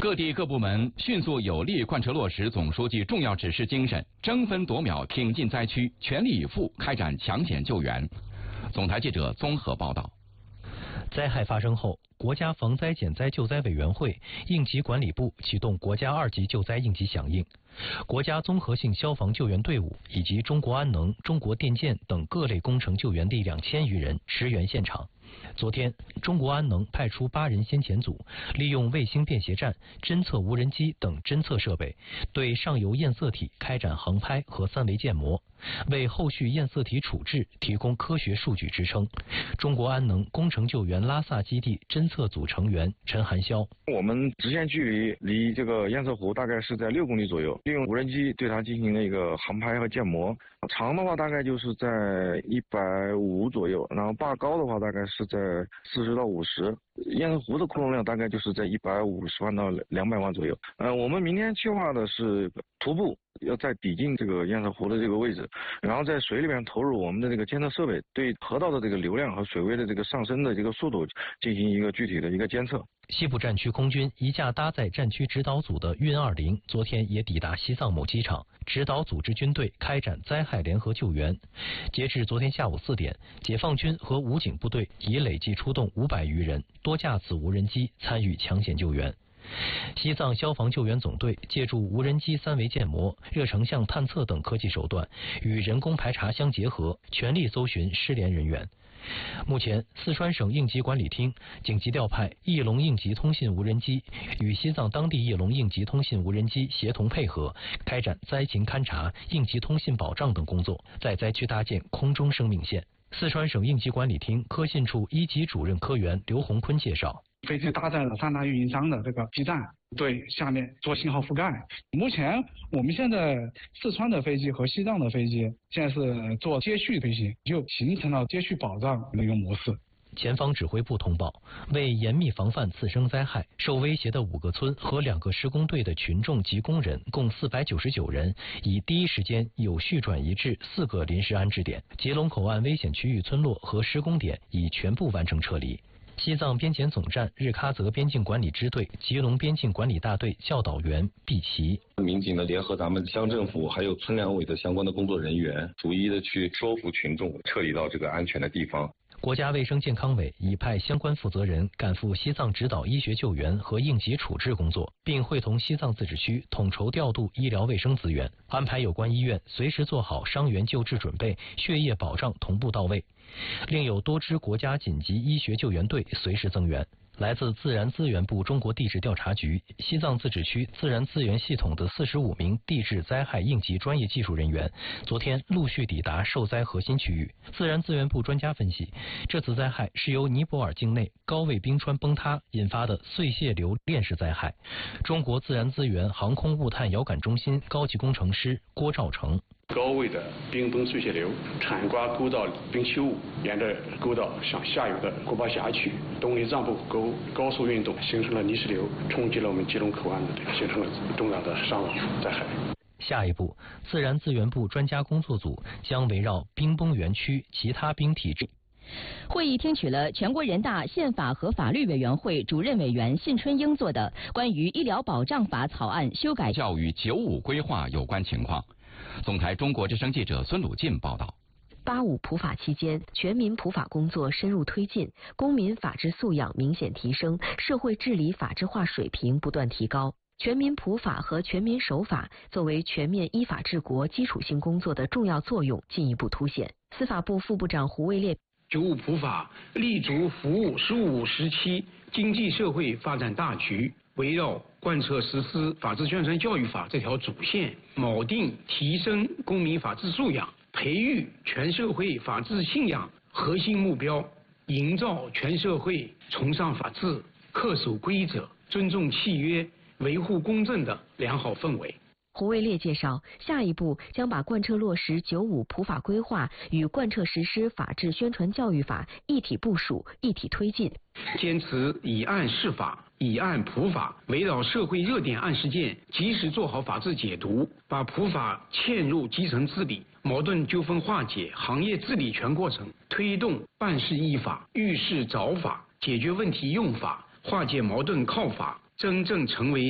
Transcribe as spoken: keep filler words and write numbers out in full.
各地各部门迅速有力贯彻落实总书记重要指示精神，争分夺秒挺进灾区，全力以赴开展抢险救援。总台记者综合报道。 灾害发生后，国家防灾减灾救灾委员会、应急管理部启动国家二级救灾应急响应，国家综合性消防救援队伍以及中国安能、中国电建等各类工程救援力量千余人驰援现场。昨天，中国安能派出八人先遣组，利用卫星便携站、侦测无人机等侦测设备，对上游验色体开展航拍和三维建模，为后续验色体处置提供科学数据支撑。中国安能工程救援拉萨基地侦测组成员陈寒霄： 我们直线距离离这个验色湖大概是在六公里左右，利用无人机对它进行了一个航拍和建模，长的话大概就是在一百五左右，然后坝高的话大概是在四十到五十，验色湖的库容量大概就是在一百五十万到两百万左右。呃，我们明天计划的是徒步要再抵近这个验色湖的这个位置，然后在水里面投入我们的这个监测设备，对河道的这个流量和水位的这个上升的这个速度进行一个具体的一个监测。 西部战区空军一架搭载战区指导组的运二零昨天也抵达西藏某机场，指导组织军队开展灾害联合救援。截至昨天下午四点，解放军和武警部队已累计出动五百余人，多架次无人机参与抢险救援。西藏消防救援总队借助无人机三维建模、热成像探测等科技手段，与人工排查相结合，全力搜寻失联人员。目前，四川省应急管理厅紧急调派翼龙应急通信无人机与西藏当地翼龙应急通信无人机协同配合，开展灾情勘察、应急通信保障等工作，在灾区搭建空中生命线。四川省应急管理厅科信处一级主任科员刘洪坤介绍。 飞机搭载了三大运营商的这个基站，对下面做信号覆盖。目前我们现在四川的飞机和西藏的飞机现在是做接续飞行，就形成了接续保障的一个模式。 前方指挥部通报，为严密防范次生灾害，受威胁的五个村和两个施工队的群众及工人共四百九十九人，已第一时间有序转移至四个临时安置点。吉隆口岸危险区域村落和施工点已全部完成撤离。西藏边检总站日喀则边境管理支队吉隆边境管理大队教导员毕奇： 民警呢联合咱们乡政府还有村两委的相关的工作人员，逐一的去说服群众撤离到这个安全的地方。 国家卫生健康委已派相关负责人赶赴西藏指导医学救援和应急处置工作，并会同西藏自治区统筹调度医疗卫生资源，安排有关医院随时做好伤员救治准备，血液保障同步到位。另有多支国家紧急医学救援队随时增援。来自自然资源部中国地质调查局、西藏自治区自然资源系统的四十五名地质灾害应急专业技术人员，昨天陆续抵达受灾核心区域。自然资源部专家分析，这次灾害是由尼泊尔境内高位冰川崩塌引发的碎屑流链式灾害。中国自然资源航空物探遥感中心高级工程师郭兆成： 高位的冰崩碎屑流铲刮沟道冰期物，沿着沟道向下游的果巴峡去，东泥藏布沟高速运动，形成了泥石流，冲击了我们吉隆口岸的，形成了重大的伤亡灾害。 下一步，自然资源部专家工作组将围绕冰崩园区其他冰体质。 会议听取了全国人大宪法和法律委员会主任委员信春英作的关于医疗保障法草案修改教育九五规划有关情况。总台中国之声记者孙鲁进报道。 八五普法期间，全民普法工作深入推进，公民法治素养明显提升，社会治理法治化水平不断提高。全民普法和全民守法作为全面依法治国基础性工作的重要作用进一步凸显。司法部副部长胡卫烈： 九五普法立足服务十五时期经济社会发展大局，围绕贯彻实施法治宣传教育法这条主线，锚定提升公民法治素养、培育全社会法治信仰核心目标，营造全社会崇尚法治、恪守规则、尊重契约、维护公正的良好氛围。 胡卫烈介绍，下一步将把贯彻落实九五普法规划与贯彻实施法治宣传教育法一体部署、一体推进， 坚持以案释法、以案普法，围绕社会热点案事件，及时做好法治解读，把普法嵌入基层治理、矛盾纠纷化解、行业治理全过程，推动办事依法、遇事找法、解决问题用法、化解矛盾靠法，真正成为